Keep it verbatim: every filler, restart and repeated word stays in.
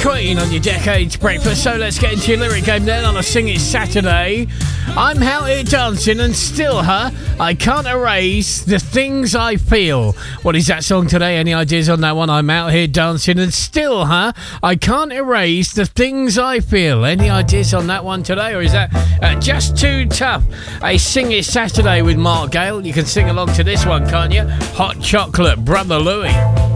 Queen on your Decades Breakfast. So let's get into your lyric game then on a Sing It Saturday. I'm out here dancing and still, huh? I can't erase the things I feel. What is that song today? Any ideas on that one? I'm out here dancing and still, huh? I can't erase the things I feel. Any ideas on that one today? Or is that uh, just too tough? A Sing It Saturday with Mark Gale. You can sing along to this one, can't you? Hot Chocolate, Brother Louie.